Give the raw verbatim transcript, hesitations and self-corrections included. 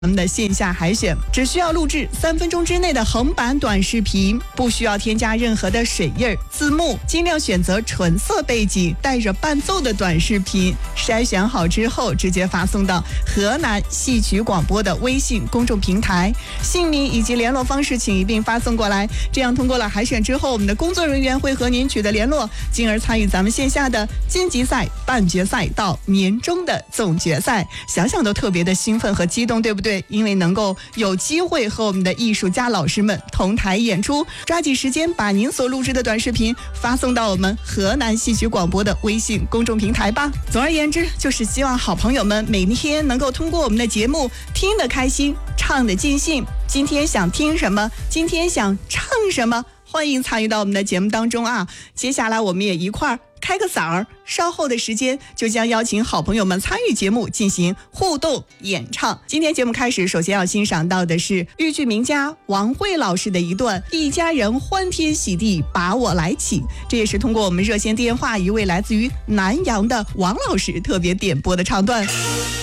我们的线下海选只需要录制三分钟之内的横版短视频，不需要添加任何的水印、字幕，尽量选择纯色背景带着伴奏的短视频，筛选好之后直接发送到河南戏曲广播的微信公众平台，姓名以及联络方式请一并发送过来，这样通过了海选之后，我们的工作人员会和您取得联络，进而参与咱们线下的晋级赛、半决赛到年终的总决赛。想想都特别的兴奋和激动，对不对？因为能够有机会和我们的艺术家老师们同台演出，抓紧时间把您所录制的短视频发送到我们河南戏曲广播的微信公众平台吧。总而言之，就是希望好朋友们每天能够通过我们的节目听得开心，唱得尽兴。今天想听什么，今天想唱什么，欢迎参与到我们的节目当中啊！接下来我们也一块儿开个嗓儿，稍后的时间就将邀请好朋友们参与节目进行互动演唱。今天节目开始，首先要欣赏到的是豫剧名家王慧老师的一段一家人欢天喜地把我来请，这也是通过我们热线电话一位来自于南阳的王老师特别点播的唱段。